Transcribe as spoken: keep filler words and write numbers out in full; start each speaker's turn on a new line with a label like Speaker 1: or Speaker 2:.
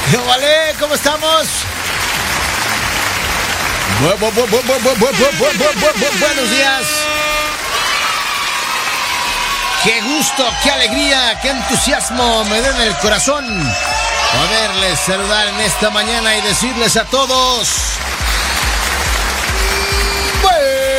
Speaker 1: ¿Qué vale? ¿Cómo estamos? Bu- bu- bu- bu- bu- bu- bu- bu- bu- bu- bu- bu- Buenos días. Qué gusto, qué alegría, qué entusiasmo me da en el corazón poderles saludar en esta mañana y decirles a todos: